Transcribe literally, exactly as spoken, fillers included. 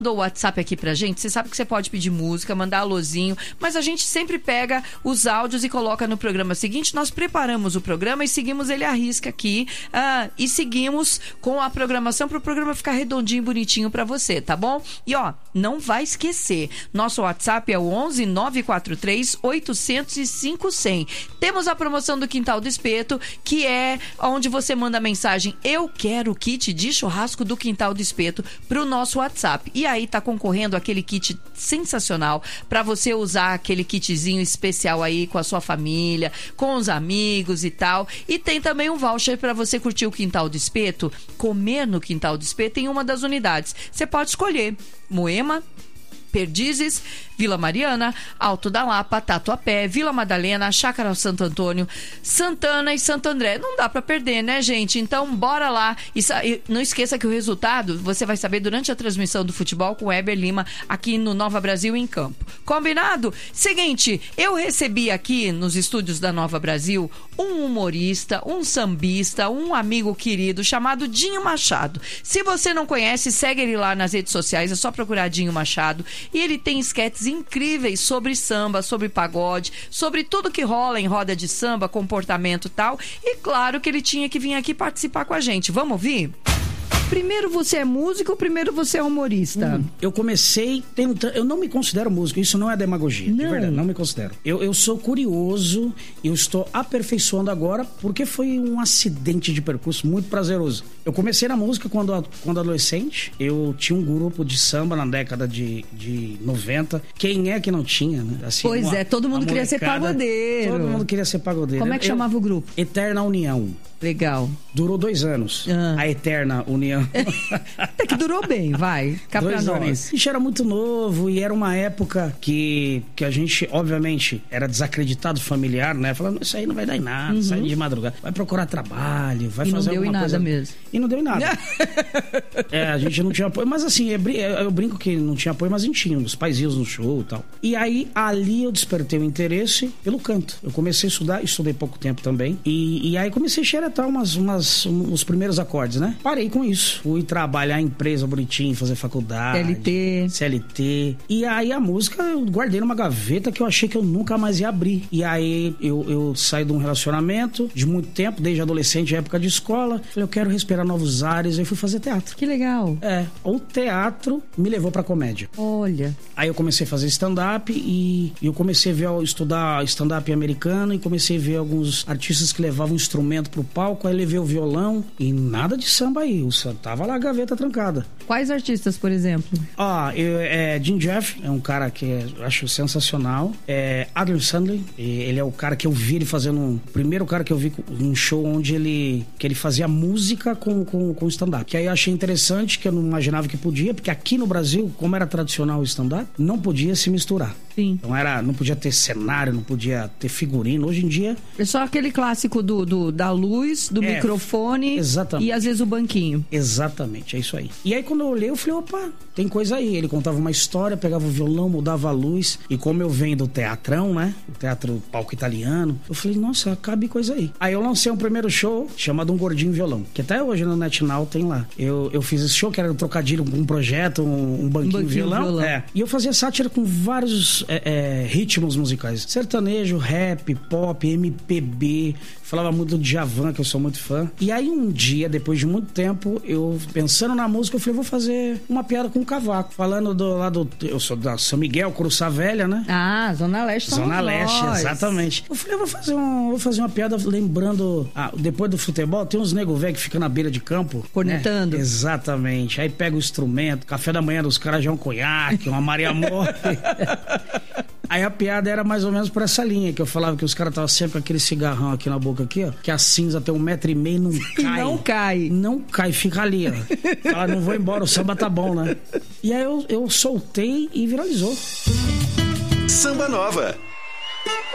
do WhatsApp aqui pra gente, você sabe que você pode pedir música, mandar alôzinho, mas a gente sempre pega os áudios e coloca no programa seguinte. Nós preparamos o programa e seguimos ele à risca aqui, ah, e seguimos com a programação para o programa ficar redondinho, bonitinho pra você, tá bom? E ó, não vai esquecer, nosso WhatsApp é o onze nove quatro três oitocentos e cinco cem. Temos a promoção do Quintal do Espeto, que é onde você manda a mensagem "Eu quero o kit de churrasco do Quintal do Espeto" pro nosso WhatsApp. E aí tá concorrendo aquele kit sensacional para você usar, aquele kitzinho especial aí com a sua família, com os amigos e tal. E tem também um voucher para você curtir o Quintal do Espeto, comer no Quintal do Espeto em uma das unidades. Você pode escolher Moema, Perdizes, Vila Mariana, Alto da Lapa, Tatuapé, Vila Madalena, Chácara Santo Antônio, Santana e Santo André. Não dá pra perder, né, gente? Então, bora lá. E não esqueça que o resultado você vai saber durante a transmissão do futebol com o Heber Lima aqui no Nova Brasil em Campo. Combinado? Seguinte, eu recebi aqui nos estúdios da Nova Brasil um humorista, um sambista, um amigo querido chamado Dinho Machado. Se você não conhece, segue ele lá nas redes sociais, é só procurar Dinho Machado. E ele tem esquetes incríveis sobre samba, sobre pagode, sobre tudo que rola em roda de samba, comportamento e tal. E claro que ele tinha que vir aqui participar com a gente. Vamos ouvir? Primeiro você é músico ou primeiro você é humorista? Hum, eu comecei tentando... Eu não me considero músico, isso não é demagogia. Não. De verdade, não me considero. Eu, eu sou curioso e eu estou aperfeiçoando agora porque foi um acidente de percurso muito prazeroso. Eu comecei na música quando, quando adolescente. Eu tinha um grupo de samba na década de, de noventa. Quem é que não tinha, né? Assim, pois uma, é, todo mundo queria ser pagodeiro. Todo mundo queria ser pagodeiro. Como é que eu, chamava o grupo? Eterna União. Legal. Durou dois anos. Ah. A Eterna União. Até que durou bem, vai. Cá pra nós. A gente era muito novo e era uma época que, que a gente, obviamente, era desacreditado familiar, né? Falando, isso aí não vai dar em nada, uhum. Sai de madrugada. Vai procurar trabalho, vai e fazer alguma coisa. E não deu em nada mesmo. E não deu em nada. É, a gente não tinha apoio. Mas assim, eu brinco que não tinha apoio, mas a gente tinha. Os pais iam no show e tal. E aí, ali eu despertei o interesse pelo canto. Eu comecei a estudar, estudei pouco tempo também. E, e aí comecei a xeretar umas, umas, uns primeiros acordes, né? Parei com isso. Fui trabalhar em empresa bonitinho, fazer faculdade. C L T. C L T. E aí a música eu guardei numa gaveta que eu achei que eu nunca mais ia abrir. E aí eu, eu saí de um relacionamento de muito tempo, desde adolescente, época de escola. Falei, eu quero respirar novos ares. Aí fui fazer teatro. Que legal. É. O teatro me levou pra comédia. Olha. Aí eu comecei a fazer stand-up e eu comecei a ver, estudar stand-up americano e comecei a ver alguns artistas que levavam instrumento pro palco. Aí levei o violão e nada de samba aí. O samba tava lá a gaveta trancada. Quais artistas, por exemplo? Ah, eu, é, Jim Jeff é um cara que eu acho sensacional. É, Adam Sandler, ele é o cara que eu vi ele fazendo um... Primeiro cara que eu vi um show onde ele... Que ele fazia música com, com, com stand-up. Que aí eu achei interessante, que eu não imaginava que podia, porque aqui no Brasil, como era tradicional o stand-up, não podia se misturar. Sim. Então era, não podia ter cenário, não podia ter figurino. Hoje em dia... É só aquele clássico do, do, da luz, do é, microfone exatamente. E às vezes o banquinho. Exatamente, é isso aí. E aí quando eu olhei, eu falei, opa, tem coisa aí. Ele contava uma história, pegava o violão, mudava a luz. E como eu venho do teatrão, né? O teatro palco italiano, eu falei, nossa, cabe coisa aí. Aí eu lancei um primeiro show chamado Um Gordinho Violão, que até hoje no NetNow tem lá. Eu, eu fiz esse show, que era um trocadilho com um projeto, um, um banquinho, um banquinho violão. violão. É. E eu fazia sátira com vários é, é, ritmos musicais. Sertanejo, rap, pop, M P B. Falava muito do Djavan, que eu sou muito fã. E aí um dia, depois de muito tempo, eu pensando na música, eu falei, vou fazer uma piada com o Cavaco. Falando do lado... Eu sou da São Miguel, Curuçá Velha, né? Ah, Zona Leste. Zona Leste, nós. Exatamente. Eu falei, eu vou fazer, um, vou fazer uma piada lembrando... Ah, depois do futebol, tem uns nego velho que fica na beira de campo. Cornetando. Né? Exatamente. Aí pega o instrumento, café da manhã dos caras já é um conhaque, uma Maria Morte. Aí a piada era mais ou menos por essa linha, que eu falava que os caras estavam sempre com aquele cigarrão aqui na boca, aqui, ó, que a cinza tem um metro e meio e não cai. Não cai. Não cai, fica ali, ó. Fala, não vou embora, o samba tá bom, né? E aí eu, eu soltei e viralizou. Samba Nova.